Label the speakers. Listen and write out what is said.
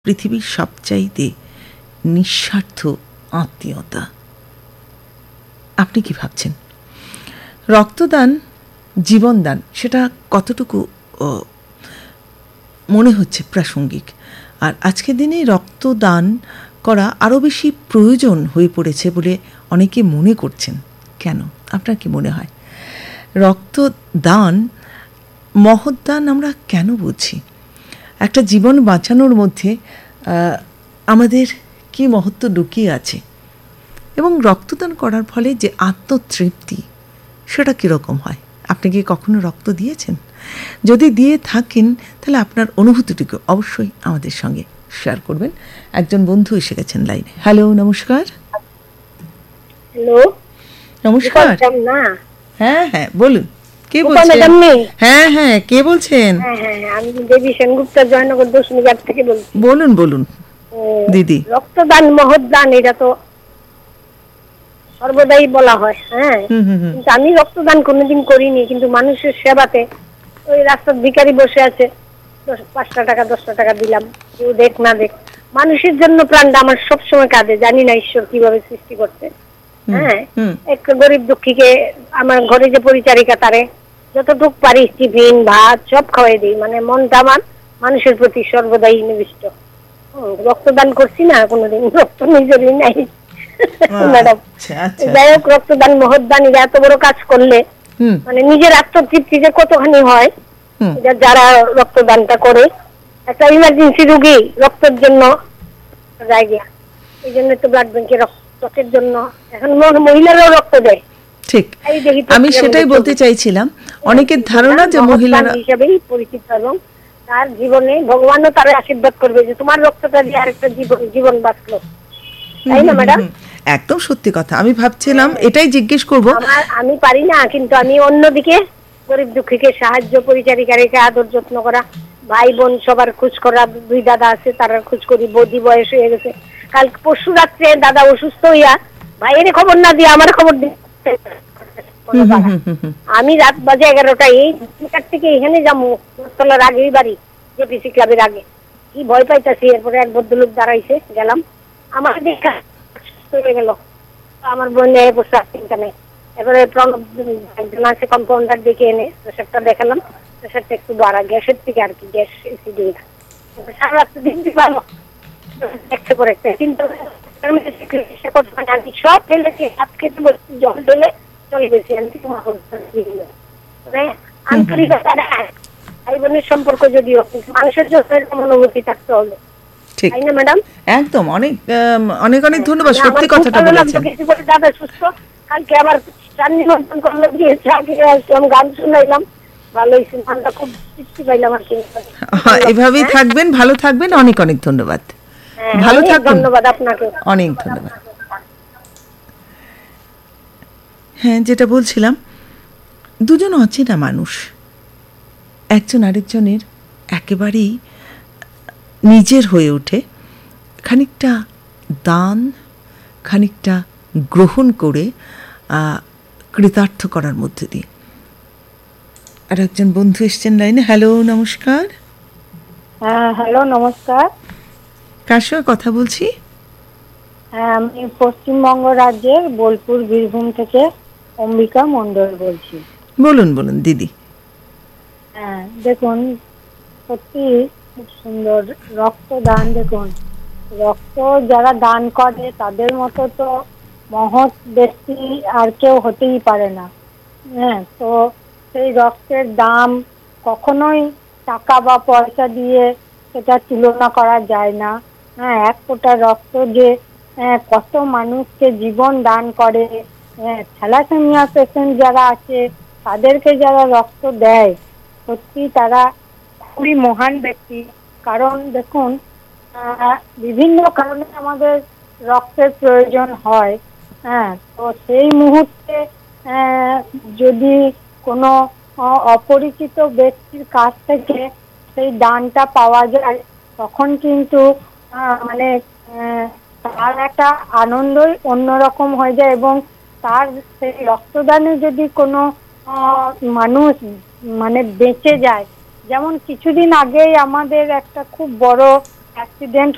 Speaker 1: পৃথিবীর সবচাইতে নিঃস্বার্থ আত্মীয়তা। আপনি কি ভাবছেন রক্তদান, জীবনদান, সেটা কতটুকু মনে হচ্ছে প্রাসঙ্গিক? আর আজকের দিনে রক্তদান করা আরও বেশি প্রয়োজন হয়ে পড়েছে বলে অনেকে মনে করছেন। কেন, আপনার কি মনে হয় রক্তদান মহৎদান আমরা কেন বুঝি? একটা জীবন বাঁচানোর মধ্যে আমাদের কি মহত্ব লুকিয়ে আছে, এবং রক্তদান করার ফলে যে আত্মতৃপ্তি সেটা কীরকম হয়? আপনি কি কখনো রক্ত দিয়েছেন? যদি দিয়ে থাকেন তাহলে আপনার অনুভূতিটিকে অবশ্যই আমাদের সঙ্গে শেয়ার করবেন। একজন বন্ধু এসে গেছেন লাইনে। হ্যালো, নমস্কার।
Speaker 2: হ্যালো,
Speaker 1: নমস্কার। হ্যাঁ হ্যাঁ, বলুন, কে বলছেন? হ্যাঁ হ্যাঁ, কে বলছেন?
Speaker 2: আমি দেবী সেনগুপ্ত, জয়নগর দশমীঘাট থেকে বলছি।
Speaker 1: বলুন বলুন দিদি।
Speaker 2: রক্তদান মহৎদান, এটা তো সর্বদাই বলা হয়। হ্যাঁ, কিন্তু আমি রক্তদান কোনোদিন করিনি, কিন্তু মানুষের সেবাতে ওই রাস্তার ভিখারি বসে আছে, 5টা টাকা 10টা টাকা দিলাম, কেউ দেখ না দেখ, মানুষের জন্য প্রাণটা আমার সবসময় কাঁদে। জানি না ঈশ্বর কিভাবে সৃষ্টি করছে। হ্যাঁ, এক গরিব দুঃখীকে আমার ঘরে যে পরিচারিকা, তারে যতটুকু পারি টিফিন ভাত সব খাওয়াই দিই। মানে মনটা আমার মানুষের প্রতি সর্বদাই নিবিষ্ট। রক্তদান করছি না কোনোদিন, রক্ত নিজেরই নাই ম্যাডাম। যাই হোক, রক্তদান মহৎদান, এত বড় কাজ করলে মানে নিজের আত্মতৃপ্তি যে কতখানি হয়, যারা রক্তদানটা করে। একটা ইমার্জেন্সি রোগী রক্তের জন্য জায়গা, এই জন্য তো ব্লাড ব্যাংকে রক্তের জন্য এখন মহিলারাও রক্ত দেয়।
Speaker 1: ঠিক, আমি সেটাই বলতে চাইছিলাম। অনেকের ধারণা যে মহিলারা
Speaker 2: হিসাবেই পরিচিত, এবং তার জীবনে ভগবানও তার আশীর্বাদ করবে যে তোমার রক্তটা দিয়ে আরেকটা জীবন বাঁচলো। তাই না ম্যাডাম?
Speaker 1: একদম সত্যি কথা। আমি ভাবছিলাম এটাই জিজ্ঞেস করব।
Speaker 2: আমি পারি না, কিন্তু আমি অন্যদিকে গরিব দুঃখীকে সাহায্য, পরিচারিকাকে আদর যত্ন করা, ভাই বোন সবার খোঁজ করা। 2 দাদা আছে, তারা খোঁজ করি। বৌদি বয়স হয়ে গেছে, কাল পরশু রাত্রে দাদা অসুস্থ হইয়া ভাইয়ের খবর না দিয়ে আমার খবর দিয়ে আমি রাত বাজে 11টায় এই থেকে এখানে যাবো, তলার আগেই বাড়ি, জেপিসি ক্লাবের আগে। কি ভয় পাইতাছি। এরপরে এক ভদ্রলোক দাঁড়াইছে, গেলাম, আমার দেখা চলে গেল। আমার বোন নিয়ে বসে আসছেন। এবারে প্রণব একজন আছে কম্পাউন্ডার, ডেকে এনে প্রেশারটা দেখালাম। প্রেশারটা একটু বাড়া, গ্যাসের থেকে আর কি, গ্যাস এসিডি। সারা রাত্রে দিন ভালো একটা করে একটা, কিন্তু আমি সব ফেলেছি, হাত খেতে বসছি, জল ঢেলে চলে গেছি। আন্তরিকতা, ভাই বোনের সম্পর্ক যদিও, মানুষের জন্য অনুভূতি থাকতে হবে। তাই না ম্যাডাম?
Speaker 1: একদম। অনেক অনেক অনেক ধন্যবাদ, সত্যি কথাটা বলেছেন।
Speaker 2: দাদা সুস্থ, কালকে আবার চান নিমন্ত্রণ করলো, গিয়ে চা খেয়ে আসলাম, গান শুনাইলাম, ভালো হয়েছে, মনটা খুব তৃপ্তি পাইলাম আর কি।
Speaker 1: এভাবেই থাকবেন, ভালো থাকবেন। অনেক অনেক ধন্যবাদ, ভালো থাকবেন।
Speaker 2: ধন্যবাদ আপনাকে,
Speaker 1: অনেক ধন্যবাদ। হ্যাঁ, যেটা বলছিলাম, দুজন অচেনা মানুষ একজন আরেকজনের একেবারেই নিজের হয়ে ওঠে, খানিকটা দান, খানিকটা গ্রহণ করে কৃতার্থ করার মধ্যে দিয়ে। আর একজন বন্ধু এসছেন লাইনে। হ্যালো, নমস্কার।
Speaker 2: হ্যালো, নমস্কার।
Speaker 1: কার সঙ্গে কথা বলছি?
Speaker 2: আমি পশ্চিমবঙ্গ রাজ্যের বোলপুর, বীরভূম থেকে অম্বিকা মণ্ডল বলছি।
Speaker 1: বলুন বলুন দিদি।
Speaker 2: দেখুন, সত্যি খুব সুন্দর রক্তদান। দেখুন, রক্ত যারা দান করে তাদের মতো তো মহৎ ব্যক্তি আর কেউ হতেই পারে না। হ্যাঁ, তো সেই রক্তের দাম কখনোই টাকা বা পয়সা দিয়ে সেটা তুলনা করা যায় না। হ্যাঁ, 1 ফোঁটা রক্ত যে কত মানুষকে জীবন দান করে। থ্যালাসেমিয়া পেশেন্ট যারা আছে তাদেরকে যারা রক্ত দেয়, সত্যি তারা খুবই মহান ব্যক্তি। কারণ দেখুন, বিভিন্ন কারণে আমাদের রক্তের প্রয়োজন হয়। হ্যাঁ, তো সেই মুহূর্তে যদি কোনো অপরিচিত ব্যক্তির কাছ থেকে সেই দানটা পাওয়া যায়, তখন কিন্তু মানে তার একটা আনন্দই অন্যরকম হয়ে যায়। এবং তার সেই রক্তদানে যদি কোনো মানুষ মানে বেঁচে যায়, যেমন কিছুদিন আগেই আমাদের একটা খুব বড় অ্যাক্সিডেন্ট